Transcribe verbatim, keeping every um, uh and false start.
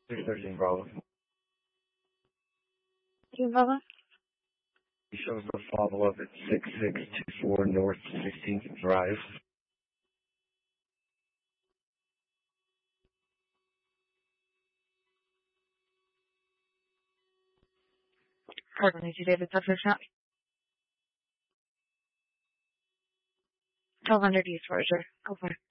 three thirteen Bravo. Two Bravo. He shows no follow-up at six six two four North sixteenth Drive. Card twenty-two David Suffolk Shop. twelve hundred East Roger. Go for it.